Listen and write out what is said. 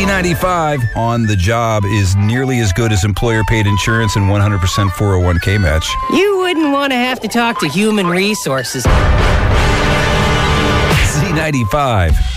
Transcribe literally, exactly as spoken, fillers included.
ninety-five on the job is nearly as good as employer-paid insurance and one hundred percent four oh one k match. You wouldn't want to have to talk to human resources. Z ninety-five.